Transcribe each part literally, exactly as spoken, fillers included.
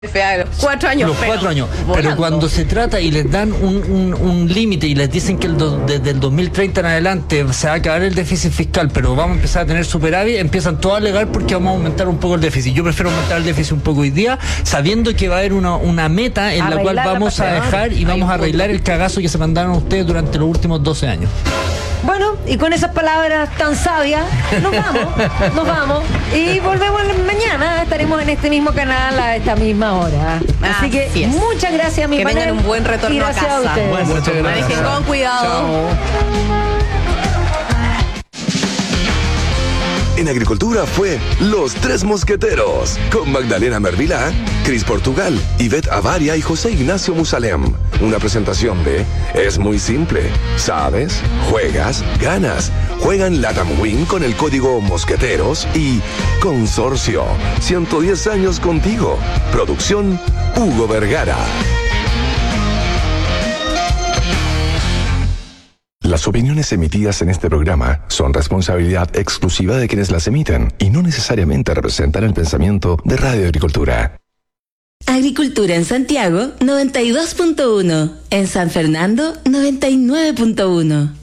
Claro, cuatro años. Los pero cuatro años. volando. Pero cuando se trata y les dan un, un, un límite y les dicen que el do, desde el dos mil treinta en adelante se va a acabar el déficit fiscal, pero vamos a empezar a tener superávit, empiezan todos a alegar porque vamos a aumentar un poco el déficit. Yo prefiero aumentar el déficit un poco hoy día, sabiendo que va a haber una, una meta en Arreglar la cual la vamos a pasada. dejar y vamos a arreglar el cagazo que se mandaron ustedes durante los últimos doce años. Bueno, y con esas palabras tan sabias, nos vamos, nos vamos. Y volvemos mañana, estaremos en este mismo canal a esta misma hora. Así que Así es. muchas gracias a mi Que panel. tengan un buen retorno y gracias a casa. ustedes. Bueno, muchas gracias. Manejen con cuidado. Chao. En Agricultura fue Los Tres Mosqueteros, con Magdalena Mervilá, Cris Portugal, Ivette Avaria y José Ignacio Musalem. Una presentación de Es muy simple. ¿Sabes? Juegas, ganas. Juegan Latam Win con el código Mosqueteros y Consorcio. ciento diez años contigo. Producción Hugo Vergara. Las opiniones emitidas en este programa son responsabilidad exclusiva de quienes las emiten y no necesariamente representan el pensamiento de Radio Agricultura. Agricultura en Santiago noventa y dos punto uno, en San Fernando noventa y nueve punto uno.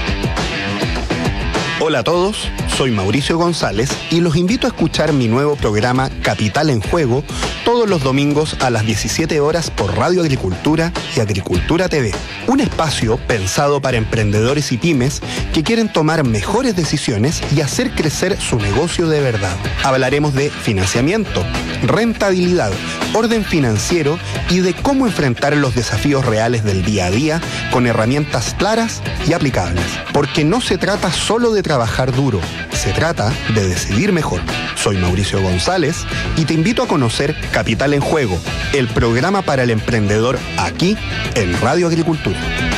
Hola a todos, soy Mauricio González y los invito a escuchar mi nuevo programa Capital en Juego todos los domingos a las diecisiete horas por Radio Agricultura y Agricultura T V. Un espacio pensado para emprendedores y pymes que quieren tomar mejores decisiones y hacer crecer su negocio de verdad. Hablaremos de financiamiento, rentabilidad, orden financiero y de cómo enfrentar los desafíos reales del día a día con herramientas claras y aplicables. Porque no se trata solo de trabajar duro, se trata de decidir mejor. Soy Mauricio González y te invito a conocer Capital en Juego, el programa para el emprendedor aquí en Radio Agricultura.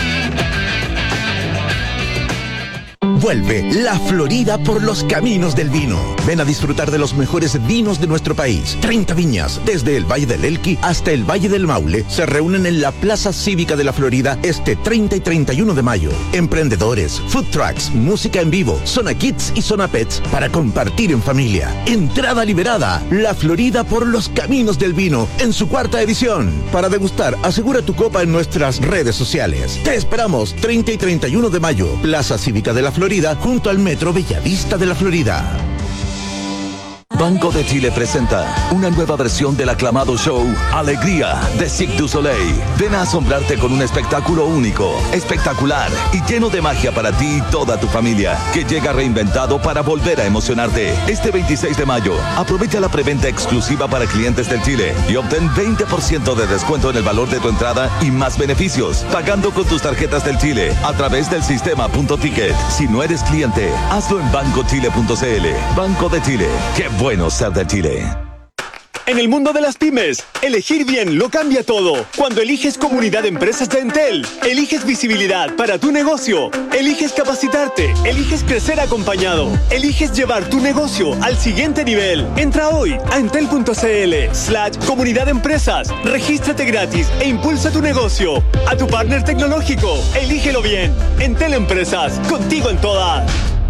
Vuelve La Florida por los caminos del vino. Ven a disfrutar de los mejores vinos de nuestro país. treinta viñas, desde el Valle del Elqui hasta el Valle del Maule, se reúnen en la Plaza Cívica de La Florida este treinta y treinta y uno de mayo. Emprendedores, food trucks, música en vivo, zona kids y zona pets para compartir en familia. Entrada liberada. La Florida por los caminos del vino en su cuarta edición. Para degustar, asegura tu copa en nuestras redes sociales. Te esperamos treinta y treinta y uno de mayo. Plaza Cívica de La Florida, junto al Metro Bellavista de La Florida. Banco de Chile presenta una nueva versión del aclamado show Alegría de Cirque du Soleil. Ven a asombrarte con un espectáculo único, espectacular y lleno de magia para ti y toda tu familia, que llega reinventado para volver a emocionarte. Este veintiséis de mayo, aprovecha la preventa exclusiva para clientes del Chile y obtén veinte por ciento de descuento en el valor de tu entrada y más beneficios, pagando con tus tarjetas del Chile a través del sistema Punto Ticket. Si no eres cliente, hazlo en banco chile punto c l. Banco de Chile. ¡Qué bueno ser de Chile! En el mundo de las pymes, elegir bien lo cambia todo. Cuando eliges Comunidad de Empresas de Entel, eliges visibilidad para tu negocio, eliges capacitarte, eliges crecer acompañado, eliges llevar tu negocio al siguiente nivel. Entra hoy a entel.cl slash comunidad de empresas, regístrate gratis e impulsa tu negocio. A tu partner tecnológico, elígelo bien. Entel Empresas, contigo en todas.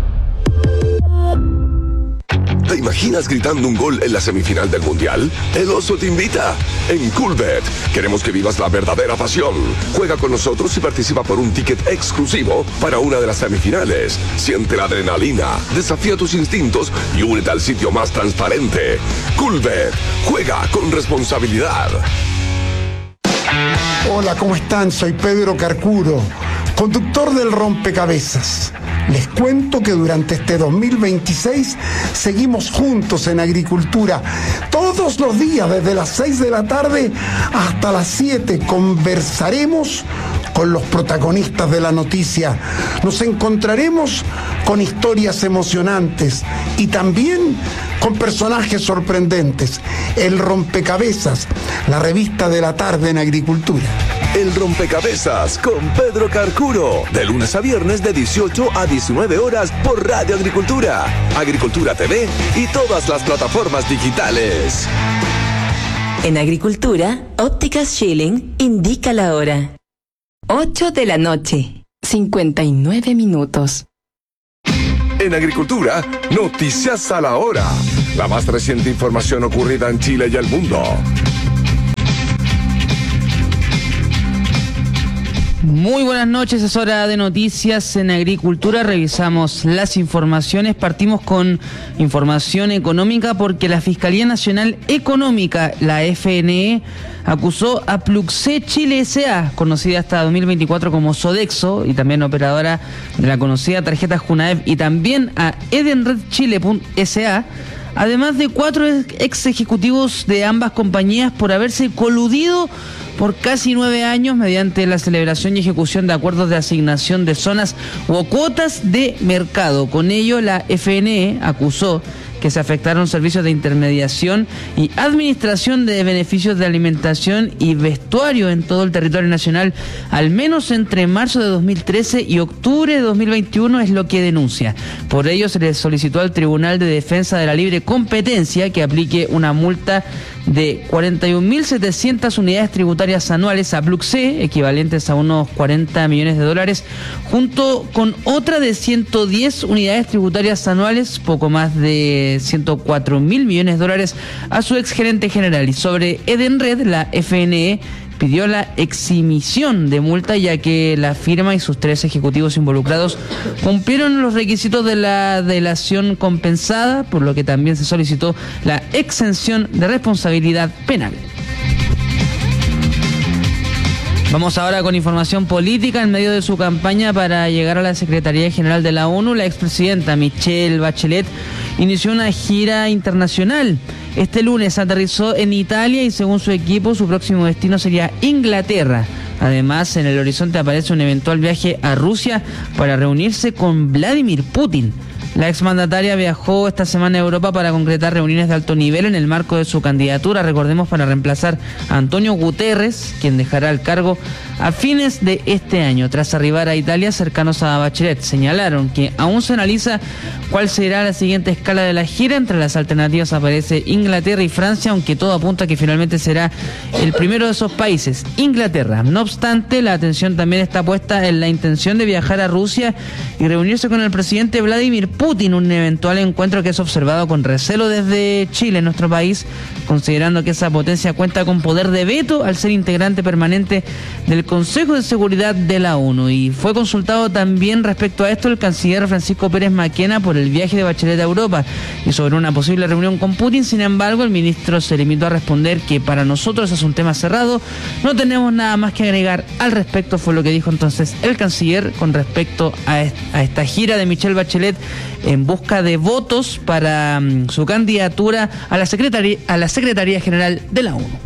¿Te imaginas gritando un gol en la semifinal del Mundial? El Oso te invita. En Coolbet queremos que vivas la verdadera pasión. Juega con nosotros y participa por un ticket exclusivo para una de las semifinales. Siente la adrenalina, desafía tus instintos y únete al sitio más transparente. Coolbet. Juega con responsabilidad. Hola, ¿cómo están? Soy Pedro Carcuro, conductor del Rompecabezas. Les cuento que durante este dos mil veintiséis seguimos juntos en Agricultura. Todos los días, desde las seis de la tarde hasta las siete, conversaremos con los protagonistas de la noticia. Nos encontraremos con historias emocionantes y también con personajes sorprendentes. El Rompecabezas, la revista de la tarde en Agricultura. El Rompecabezas con Pedro Carcuro, de lunes a viernes de dieciocho a diecinueve horas por Radio Agricultura, Agricultura T V y todas las plataformas digitales. En Agricultura, Ópticas Schilling indica la hora. ocho de la noche, cincuenta y nueve minutos. En Agricultura, noticias a la hora. La más reciente información ocurrida en Chile y el mundo. Muy buenas noches, es hora de noticias en agricultura. Revisamos las informaciones. Partimos con información económica porque la Fiscalía Nacional Económica, la F N E, acusó a Pluxee Chile S A, conocida hasta dos mil veinticuatro como Sodexo y también operadora de la conocida tarjeta Junaev, y también a Edenred Chile S A, además de cuatro ex ejecutivos de ambas compañías, por haberse coludido por casi nueve años mediante la celebración y ejecución de acuerdos de asignación de zonas o cuotas de mercado. Con ello, la F N E acusó que se afectaron servicios de intermediación y administración de beneficios de alimentación y vestuario en todo el territorio nacional, al menos entre marzo de dos mil trece y octubre de dos mil veintiuno, es lo que denuncia. Por ello, se le solicitó al Tribunal de Defensa de la Libre Competencia que aplique una multa de cuarenta y un mil setecientas unidades tributarias anuales a Pluxee, equivalentes a unos cuarenta millones de dólares, junto con otra de ciento diez unidades tributarias anuales, poco más de ciento cuatro mil millones de dólares, a su exgerente general. Y sobre Edenred, la F N E pidió la exhibición de multa, ya que la firma y sus tres ejecutivos involucrados cumplieron los requisitos de la delación compensada, por lo que también se solicitó la exención de responsabilidad penal. Vamos ahora con información política. En medio de su campaña para llegar a la Secretaría General de la ONU, la expresidenta Michelle Bachelet inició una gira internacional. Este lunes aterrizó en Italia y, según su equipo, su próximo destino sería Inglaterra. Además, en el horizonte aparece un eventual viaje a Rusia para reunirse con Vladimir Putin. La exmandataria viajó esta semana a Europa para concretar reuniones de alto nivel en el marco de su candidatura, recordemos, para reemplazar a Antonio Guterres, quien dejará el cargo a fines de este año. Tras arribar a Italia, cercanos a Bachelet señalaron que aún se analiza cuál será la siguiente escala de la gira. Entre las alternativas aparece Inglaterra y Francia, aunque todo apunta a que finalmente será el primero de esos países, Inglaterra. No obstante, la atención también está puesta en la intención de viajar a Rusia y reunirse con el presidente Vladimir Putin, un eventual encuentro que es observado con recelo desde Chile, en nuestro país, considerando que esa potencia cuenta con poder de veto al ser integrante permanente del Consejo de Seguridad de la ONU. Y fue consultado también respecto a esto el canciller Francisco Pérez Maquena por el viaje de Bachelet a Europa y sobre una posible reunión con Putin. Sin embargo, el ministro se limitó a responder que para nosotros es un tema cerrado, no tenemos nada más que agregar al respecto, fue lo que dijo entonces el canciller con respecto a, est- a esta gira de Michelle Bachelet en busca de votos para um, su candidatura a la Secretaría, a la Secretaría General de la ONU.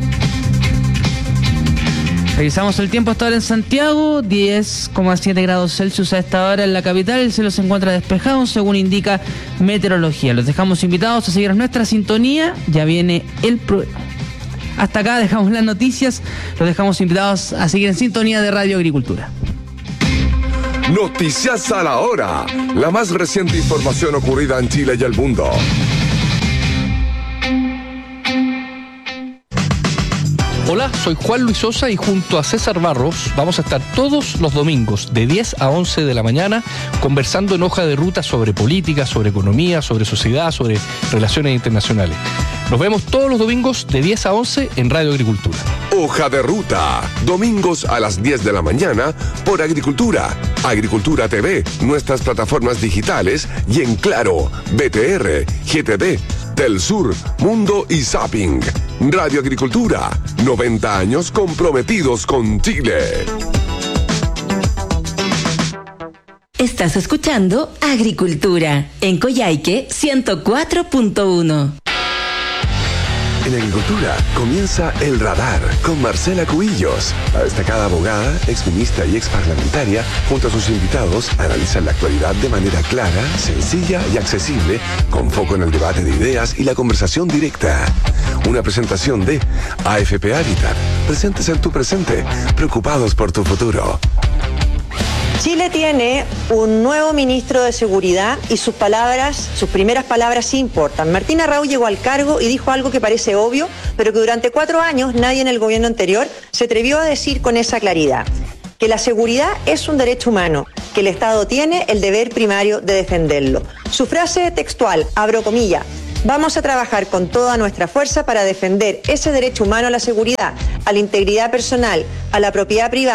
Revisamos el tiempo hasta ahora en Santiago, diez coma siete grados Celsius a esta hora en la capital. El cielo se encuentra despejado según indica meteorología. Los dejamos invitados a seguir nuestra sintonía. Ya viene el programa. Hasta acá dejamos las noticias. Los dejamos invitados a seguir en sintonía de Radio Agricultura. Noticias a la hora. La más reciente información ocurrida en Chile y el mundo. Hola, soy Juan Luis Sosa y junto a César Barros vamos a estar todos los domingos de diez a once de la mañana conversando en Hoja de Ruta sobre política, sobre economía, sobre sociedad, sobre relaciones internacionales. Nos vemos todos los domingos de diez a once en Radio Agricultura. Hoja de Ruta, domingos a las diez de la mañana por Agricultura, Agricultura T V, nuestras plataformas digitales y en Claro, B T R, G T D, Telsur, Mundo y Zapping. Radio Agricultura, noventa años comprometidos con Chile. Estás escuchando Agricultura en Coyhaique ciento cuatro punto uno. En Agricultura comienza El Radar con Marcela Cubillos. La destacada abogada, exministra y exparlamentaria, junto a sus invitados, analizan la actualidad de manera clara, sencilla y accesible, con foco en el debate de ideas y la conversación directa. Una presentación de A F P Habitat. Presentes en tu presente, preocupados por tu futuro. Chile tiene un nuevo ministro de Seguridad y sus palabras, sus primeras palabras sí importan. Martín Arrau llegó al cargo y dijo algo que parece obvio, pero que durante cuatro años nadie en el gobierno anterior se atrevió a decir con esa claridad. Que la seguridad es un derecho humano, que el Estado tiene el deber primario de defenderlo. Su frase textual, abro comillas, vamos a trabajar con toda nuestra fuerza para defender ese derecho humano a la seguridad, a la integridad personal, a la propiedad privada,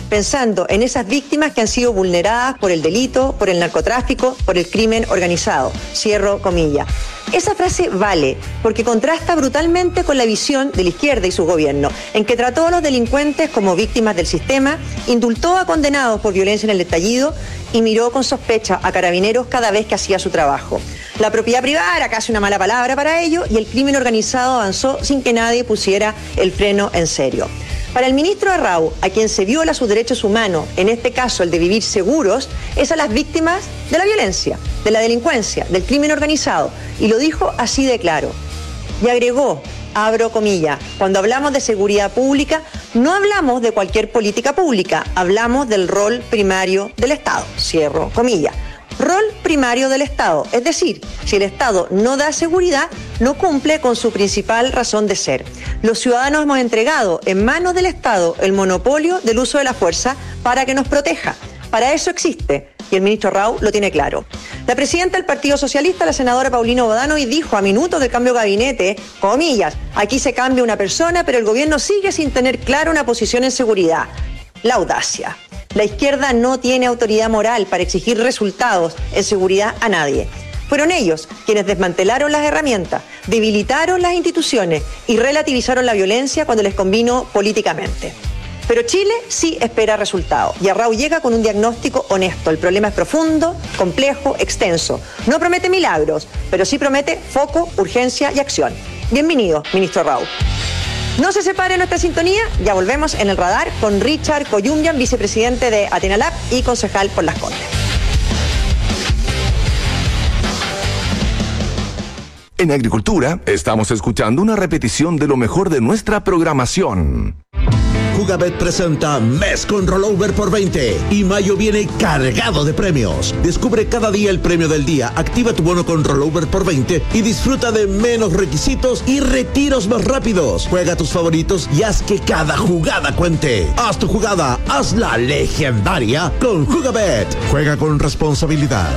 pensando en esas víctimas que han sido vulneradas por el delito, por el narcotráfico, por el crimen organizado. Cierro comillas. Esa frase vale porque contrasta brutalmente con la visión de la izquierda y su gobierno, en que trató a los delincuentes como víctimas del sistema, indultó a condenados por violencia en el estallido y miró con sospecha a carabineros cada vez que hacía su trabajo. La propiedad privada era casi una mala palabra para ello y el crimen organizado avanzó sin que nadie pusiera el freno en serio. Para el ministro Arrau, a quien se viola sus derechos humanos, en este caso el de vivir seguros, es a las víctimas de la violencia, de la delincuencia, del crimen organizado, y lo dijo así de claro. Y agregó, abro comillas, cuando hablamos de seguridad pública, no hablamos de cualquier política pública, hablamos del rol primario del Estado, cierro comillas. Rol primario del Estado, es decir, si el Estado no da seguridad, no cumple con su principal razón de ser. Los ciudadanos hemos entregado en manos del Estado el monopolio del uso de la fuerza para que nos proteja. Para eso existe, y el ministro Rau lo tiene claro. La presidenta del Partido Socialista, la senadora Paulina Bodanovi, dijo a minutos del cambio de gabinete, comillas, aquí se cambia una persona, pero el gobierno sigue sin tener clara una posición en seguridad. La audacia. La izquierda no tiene autoridad moral para exigir resultados en seguridad a nadie. Fueron ellos quienes desmantelaron las herramientas, debilitaron las instituciones y relativizaron la violencia cuando les convino políticamente. Pero Chile sí espera resultados y Arrau llega con un diagnóstico honesto. El problema es profundo, complejo, extenso. No promete milagros, pero sí promete foco, urgencia y acción. Bienvenido, ministro Arrau. No se separe nuestra sintonía, ya volvemos en el radar con Richard Koyunyan, vicepresidente de Atenalab y concejal por Las Condes. En Agricultura estamos escuchando una repetición de lo mejor de nuestra programación. Jugabet presenta Mes con Rollover por veinte y mayo viene cargado de premios. Descubre cada día el premio del día, activa tu bono con Rollover por veinte y disfruta de menos requisitos y retiros más rápidos. Juega tus favoritos y haz que cada jugada cuente. Haz tu jugada, hazla legendaria con Jugabet. Juega con responsabilidad.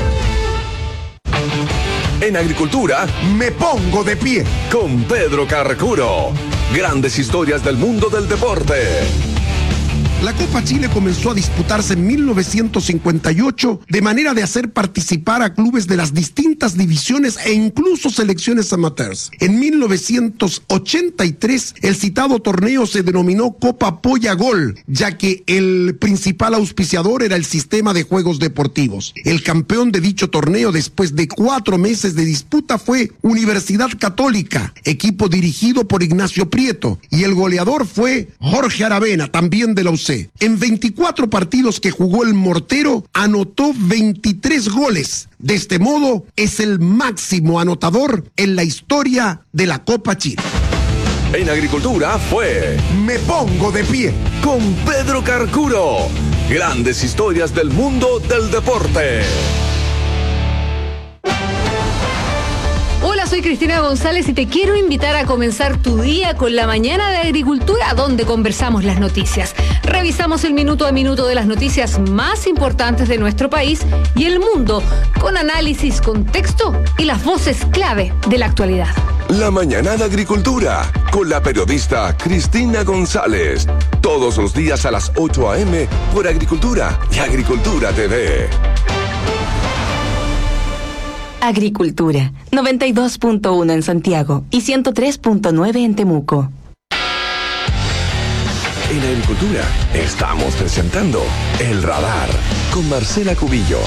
En Agricultura, me pongo de pie con Pedro Carcuro. Grandes historias del mundo del deporte. La Copa Chile comenzó a disputarse en mil novecientos cincuenta y ocho de manera de hacer participar a clubes de las distintas divisiones e incluso selecciones amateurs. En mil novecientos ochenta y tres el citado torneo se denominó Copa Polla Gol, ya que el principal auspiciador era el sistema de juegos deportivos. El campeón de dicho torneo después de cuatro meses de disputa fue Universidad Católica, equipo dirigido por Ignacio Prieto, y el goleador fue Jorge Aravena, también de la U C. En veinticuatro partidos que jugó el Mortero, anotó veintitrés goles. De este modo, es el máximo anotador en la historia de la Copa Chile. En Agricultura fue Me Pongo de Pie con Pedro Carcuro. Grandes historias del mundo del deporte. Hola, soy Cristina González y te quiero invitar a comenzar tu día con la mañana de Agricultura, donde conversamos las noticias. Revisamos el minuto a minuto de las noticias más importantes de nuestro país y el mundo, con análisis, contexto y las voces clave de la actualidad. La mañana de Agricultura, con la periodista Cristina González. Todos los días a las ocho a eme por Agricultura y Agricultura T V. Agricultura, noventa y dos punto uno en Santiago y ciento tres punto nueve en Temuco. En Agricultura estamos presentando El Radar con Marcela Cubillos.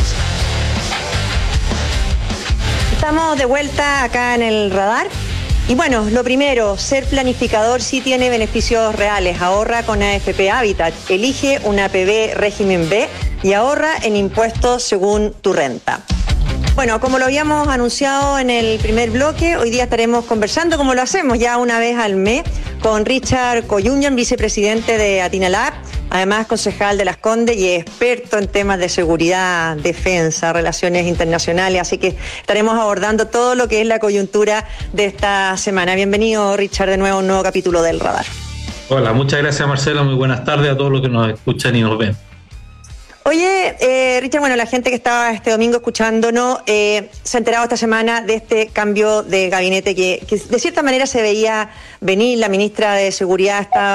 Estamos de vuelta acá en El Radar. Y bueno, lo primero, ser planificador sí tiene beneficios reales. Ahorra con A F P Habitat, elige una A P B régimen B y ahorra en impuestos según tu renta. Bueno, como lo habíamos anunciado en el primer bloque, hoy día estaremos conversando, como lo hacemos ya una vez al mes, con Richard Koyunyan, vicepresidente de Atinalab, además concejal de Las Condes y experto en temas de seguridad, defensa, relaciones internacionales, así que estaremos abordando todo lo que es la coyuntura de esta semana. Bienvenido, Richard, de nuevo a un nuevo capítulo del Radar. Hola, muchas gracias, Marcela, muy buenas tardes a todos los que nos escuchan y nos ven. Oye, eh, Richard, bueno, la gente que estaba este domingo escuchándonos eh, se ha enterado esta semana de este cambio de gabinete que, que de cierta manera se veía venir. La ministra de Seguridad estaba